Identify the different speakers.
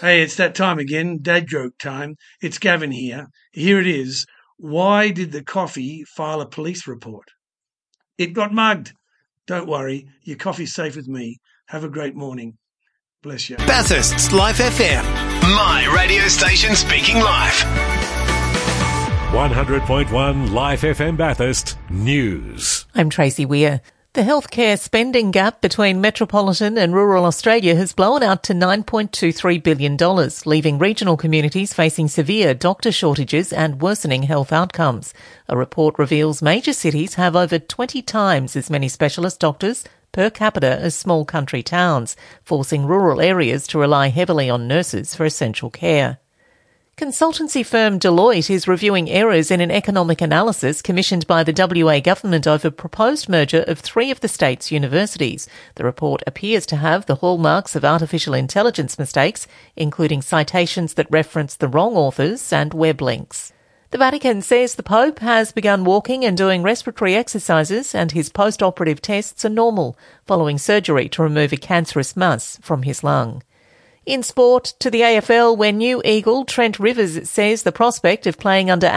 Speaker 1: Hey, it's that time again, dad joke time. It's Gavin here. Here it is. Why did the coffee file a police report? It got mugged. Don't worry, your coffee's safe with me. Have a great morning. Bless you.
Speaker 2: Bathurst's Life FM. My radio station speaking live.
Speaker 3: 100.1 Life FM Bathurst News.
Speaker 4: I'm Tracy Weir. The healthcare spending gap between metropolitan and rural Australia has blown out to $9.23 billion, leaving regional communities facing severe doctor shortages and worsening health outcomes. A report reveals major cities have over 20 times as many specialist doctors per capita as small country towns, forcing rural areas to rely heavily on nurses for essential care. Consultancy firm Deloitte is reviewing errors in an economic analysis commissioned by the WA government over proposed merger of 3 of the state's universities. The report appears to have the hallmarks of artificial intelligence mistakes, including citations that reference the wrong authors and web links. The Vatican says the Pope has begun walking and doing respiratory exercises, and his post-operative tests are normal, following surgery to remove a cancerous mass from his lung. In sport, to the AFL, where new Eagle Trent Rivers says the prospect of playing under